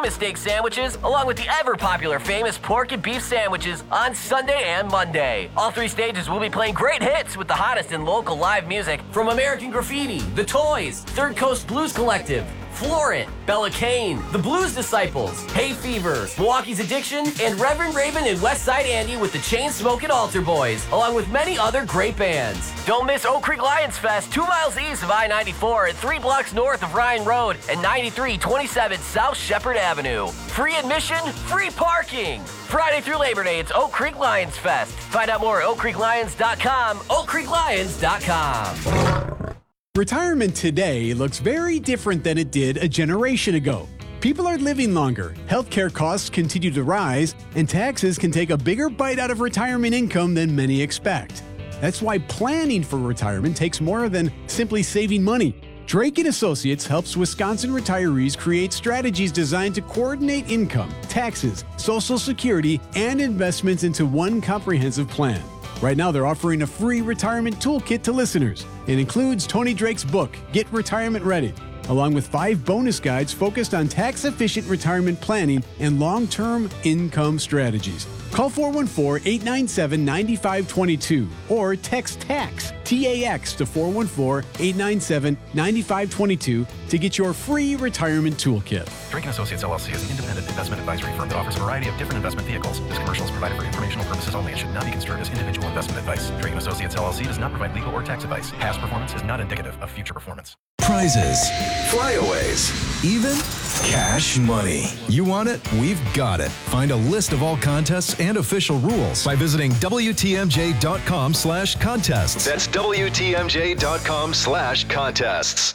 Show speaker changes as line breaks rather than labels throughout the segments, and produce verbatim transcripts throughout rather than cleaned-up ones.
bonus steak sandwiches, along with the ever-popular famous pork and beef sandwiches on Sunday and Monday. All three stages will be playing great hits with the hottest in local live music from American Graffiti, The Toys, Third Coast Blues Collective, Florit, Bella Kane, The Blues Disciples, Hay Fever, Milwaukee's Addiction, and Reverend Raven and Westside Andy with the Chain-Smoking Altar Boys, along with many other great bands. Don't miss Oak Creek Lions Fest, two miles east of I ninety-four and three blocks north of Ryan Road and ninety-three twenty-seven South Shepherd Avenue. Free admission, free parking. Friday through Labor Day, it's Oak Creek Lions Fest. Find out more at oak creek lions dot com, oak creek lions dot com.
Retirement today looks very different than it did a generation ago. People are living longer, healthcare costs continue to rise, and taxes can take a bigger bite out of retirement income than many expect. That's why planning for retirement takes more than simply saving money. Drake and Associates helps Wisconsin retirees create strategies designed to coordinate income, taxes, Social Security, and investments into one comprehensive plan. Right now, they're offering a free retirement toolkit to listeners. It includes Tony Drake's book, Get Retirement Ready, along with five bonus guides focused on tax-efficient retirement planning and long-term income strategies. Call four one four, eight nine seven, nine five two two or text TAX, T A X, to four one four, eight nine seven, nine five two two to get your free retirement toolkit.
Drake and Associates, L L C is an independent investment advisory firm that offers a variety of different investment vehicles. This commercial is provided for informational purposes only and should not be construed as individual investment advice. Drake and Associates, L L C does not provide legal or tax advice. Past performance is not indicative of future performance.
Prizes, flyaways, even cash money. You want it? We've got it. Find a list of all contests and official rules by visiting W T M J dot com slash contests. That's W T M J dot com slash contests.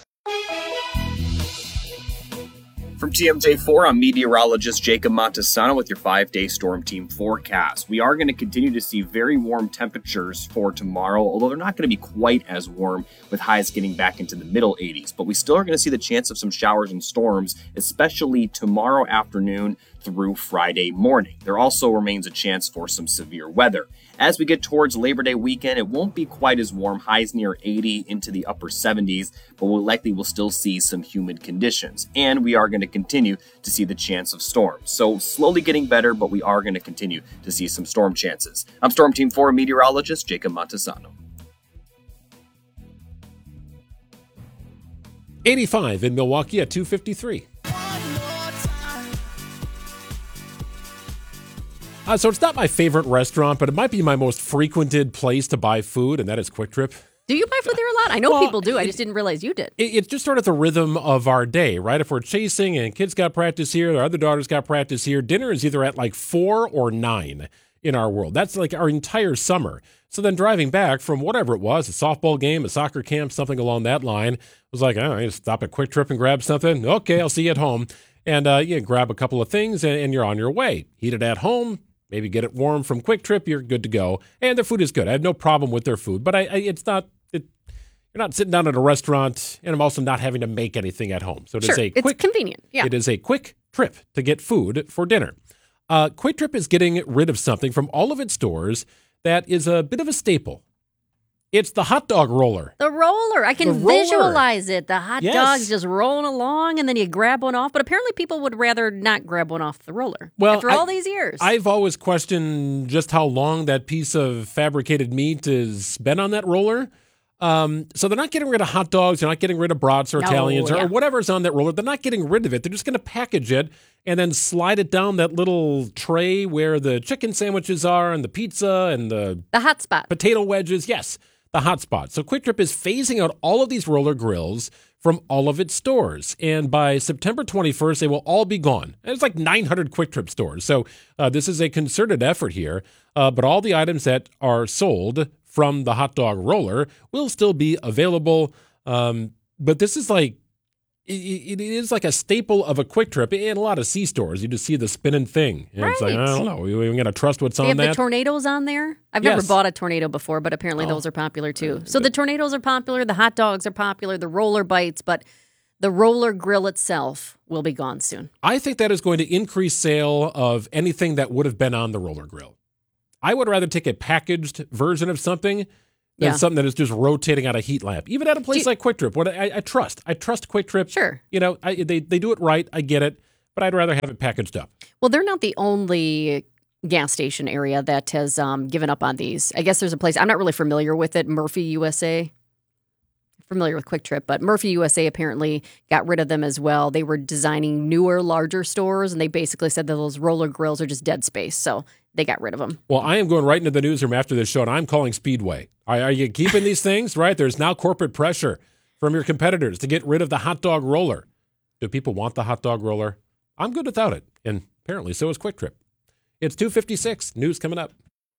From T M J four, I'm meteorologist Jacob Montesano with your five-day storm team forecast. We are going to continue to see very warm temperatures for tomorrow, although they're not going to be quite as warm, with highs getting back into the middle eighties. But we still are going to see the chance of some showers and storms, especially tomorrow afternoon through Friday morning. There also remains a chance for some severe weather. As we get towards Labor Day weekend, it won't be quite as warm, highs near eighty into the upper seventies, but we likely will still see some humid conditions. And we are going to continue to see the chance of storms. So slowly getting better, but we are going to continue to see some storm chances. I'm Storm Team four meteorologist Jacob Montesano.
eighty-five in Milwaukee at two fifty-three. Uh, so it's not my favorite restaurant, but it might be my most frequented place to buy food, and that is Quick Trip.
Do you buy food there a lot? I know
well,
people do. I
it,
just didn't realize you did.
It, it's just sort of the rhythm of our day, right? If we're chasing and kids got practice here, our other daughters got practice here, dinner is either at like four or nine in our world. That's like our entire summer. So then driving back from whatever it was, a softball game, a soccer camp, something along that line, was like, oh, I just stop at Quick Trip and grab something. Okay, I'll see you at home. And uh, you grab a couple of things and, and you're on your way. Eat it at home. Maybe get it warm from Quick Trip. You're good to go. And their food is good. I have no problem with their food. But I, I it's not, it, you're not sitting down at a restaurant, and I'm also not having to make anything at home. So it
sure,
is a quick,
it's convenient. Yeah.
It is a quick trip to get food for dinner. Uh, Quick Trip is getting rid of something from all of its stores that is a bit of a staple. It's the hot dog roller.
The roller. I can
The roller.
visualize it. The hot
Yes.
dogs just rolling along, and then you grab one off. But apparently people would rather not grab one off the roller
Well,
after
I-
all these years.
I've always questioned just how long that piece of fabricated meat has been on that roller. Um, so they're not getting rid of hot dogs. They're not getting rid of brats or
No,
Italians or,
yeah.
or whatever's on that roller. They're not getting rid of it. They're just going to package it and then slide it down that little tray where the chicken sandwiches are and the pizza and the
the hot spot.
potato wedges. Yes, the hot spot. So Quick Trip is phasing out all of these roller grills from all of its stores. And by September twenty-first, they will all be gone. And it's like nine hundred Quick Trip stores. So uh, this is a concerted effort here. Uh, but all the items that are sold from the hot dog roller will still be available. Um, but this is like, it, it is like a staple of a Quick Trip. In a lot of C stores, you just see the spinning thing. And it's like,
Right.
I don't know. We, we're going to trust what's
They
on
have
that.
the tornadoes on there. I've
Yes.
never bought a tornado before, but apparently
Oh.
those are popular too. So the tornadoes are popular, the hot dogs are popular, the roller bites, but the roller grill itself will be gone soon.
I think that is going to increase sale of anything that would have been on the roller grill. I would rather take a packaged version of something than
Yeah.
something that is just rotating on a heat lamp. Even at a place
Do-
like Quick Trip, what I, I trust. I trust Quick Trip.
Sure.
You know, I, they they do it right. I get it. but I'd rather have it packaged up.
Well, they're not the only gas station area that has um, given up on these. I guess there's a place, I'm not really familiar with it, Murphy U S A. Familiar with Quick Trip, but Murphy U S A apparently got rid of them as well. They were designing newer, larger stores, and they basically said that those roller grills are just dead space, so they got rid of them.
Well, I am going right into the newsroom after this show, and I'm calling Speedway. Are, are you keeping these things, right? There's now corporate pressure from your competitors to get rid of the hot dog roller. Do people want the hot dog roller? I'm good without it, and apparently so is Quick Trip. It's two fifty-six. News coming up.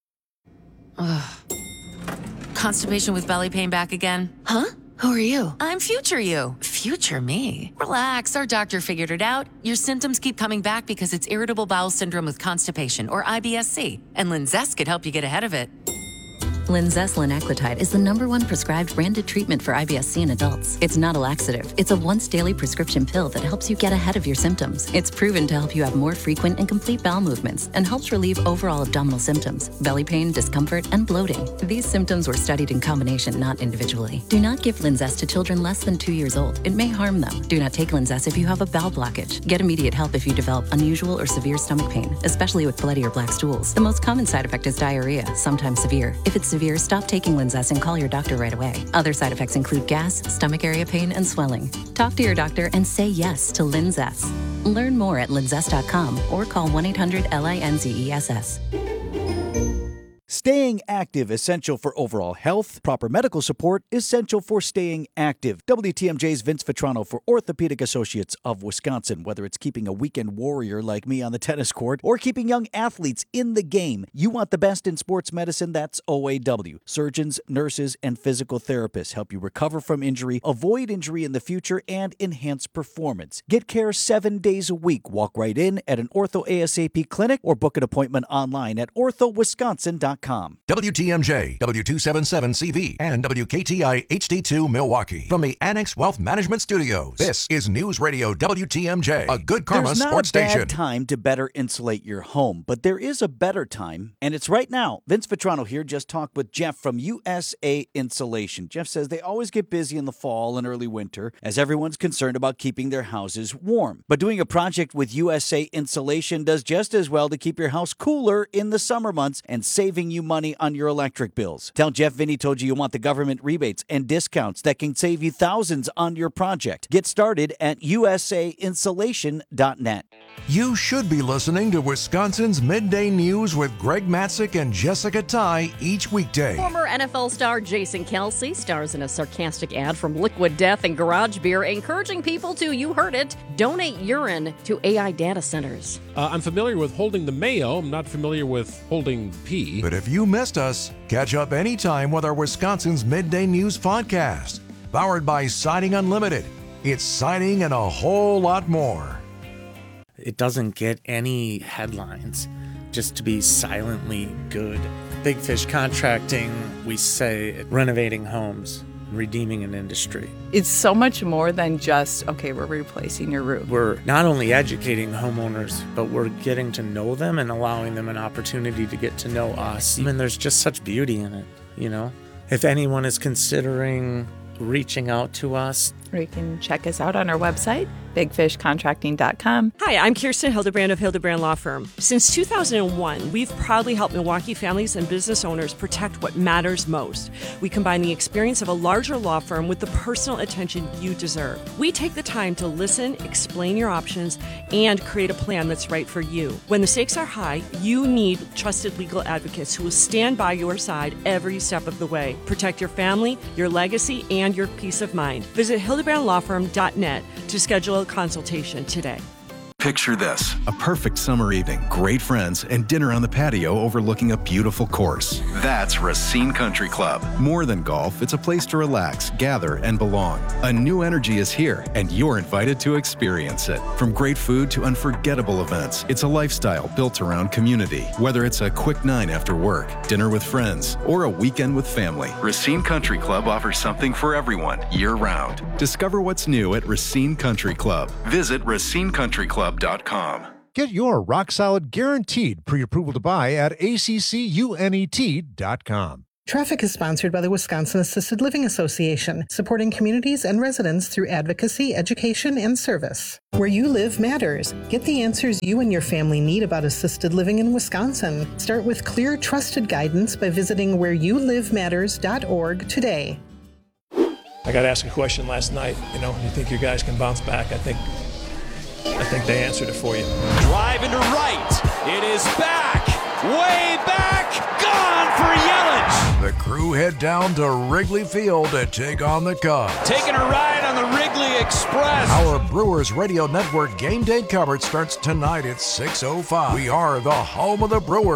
Ugh. Constipation with belly pain back again?
Huh? Who are you?
I'm future you. Future me. Relax, our doctor figured it out. Your symptoms keep coming back because it's irritable bowel syndrome with constipation, or I B S C, and Linzess could help you get ahead of it.
Linzess linaclotide is the number one prescribed branded treatment for I B S C in adults. It's not a laxative. It's a once-daily prescription pill that helps you get ahead of your symptoms. It's proven to help you have more frequent and complete bowel movements and helps relieve overall abdominal symptoms, belly pain, discomfort, and bloating. These symptoms were studied in combination, not individually. Do not give Linzess to children less than two years old. It may harm them. Do not take Linzess if you have a bowel blockage. Get immediate help if you develop unusual or severe stomach pain, especially with bloody or black stools. The most common side effect is diarrhea, sometimes severe. If it's severe, stop taking Linzess and call your doctor right away. Other side effects include gas, stomach area pain, and swelling. Talk to your doctor and say yes to Linzess. Learn more at linzess dot com or call one eight hundred L I N Z E S S.
Staying active, essential for overall health. Proper medical support, essential for staying active. W T M J's Vince Vitrano for Orthopedic Associates of Wisconsin. Whether it's keeping a weekend warrior like me on the tennis court or keeping young athletes in the game, you want the best in sports medicine, that's O A W. Surgeons, nurses, and physical therapists help you recover from injury, avoid injury in the future, and enhance performance. Get care seven days a week. Walk right in at an Ortho ASAP clinic or book an appointment online at ortho wisconsin dot com.
W T M J, W two seventy-seven C V, and W K T I H D two Milwaukee. From the Annex Wealth Management Studios, this is News Radio W T M J, a good karma
There's not
sports
a bad
station.
time to better insulate your home, but there is a better time, and it's right now. Vince Vitrano here just talked with Jeff from U S A Insulation. Jeff says they always get busy in the fall and early winter as everyone's concerned about keeping their houses warm. But doing a project with U S A Insulation does just as well to keep your house cooler in the summer months and saving you money on your electric bills. Tell Jeff Vinny told you you want the government rebates and discounts that can save you thousands on your project. Get started at U S A insulation dot net.
You should be listening to Wisconsin's Midday News with Greg Matzik and Jessica Ty each weekday.
Former N F L star Jason Kelce stars in a sarcastic ad from Liquid Death and Garage Beer, encouraging people to, you heard it, donate urine to A I data centers.
Uh, I'm familiar with holding the mayo. I'm not familiar with holding pee.
But if you missed us, catch up anytime with our Wisconsin's Midday News podcast. Powered by Siding Unlimited. It's siding and a whole lot more.
It doesn't get any headlines just to be silently good. Big Fish Contracting, we say renovating homes, redeeming an industry.
It's so much more than just, okay, we're replacing your roof.
We're not only educating homeowners, but we're getting to know them and allowing them an opportunity to get to know us. I mean, there's just such beauty in it, you know? If anyone is considering reaching out to us,
or you can check us out on our website, big fish contracting dot com.
Hi, I'm Kirsten Hildebrand of Hildebrand Law Firm. Since two thousand one, we've proudly helped Milwaukee families and business owners protect what matters most. We combine the experience of a larger law firm with the personal attention you deserve. We take the time to listen, explain your options, and create a plan that's right for you. When the stakes are high, you need trusted legal advocates who will stand by your side every step of the way. Protect your family, your legacy, and your peace of mind. Visit hildebrand law firm dot net to schedule a consultation today.
Picture this, a perfect summer evening, great friends, and dinner on the patio overlooking a beautiful course. That's Racine Country Club. More than golf, it's a place to relax, gather, and belong. A new energy is here, and you're invited to experience it. From great food to unforgettable events, it's a lifestyle built around community. Whether it's a quick nine after work, dinner with friends, or a weekend with family, Racine Country Club offers something for everyone, year-round. Discover what's new at Racine Country Club. Visit racine country club dot com.
Get your rock-solid guaranteed pre-approval to buy at A C C U N E T dot com.
Traffic is sponsored by the Wisconsin Assisted Living Association, supporting communities and residents through advocacy, education, and service. Where you live matters. Get the answers you and your family need about assisted living in Wisconsin. Start with clear, trusted guidance by visiting where you live matters dot org today.
I got asked a question last night. You know, you think your guys can bounce back? I think, I think they answered it for you.
Drive into right. It is back, way back, gone for Yelich.
The crew head down to Wrigley Field to take on the Cubs.
Taking a ride on the Wrigley Express.
Our Brewers Radio Network game day coverage starts tonight at six oh five. We are the home of the Brewers.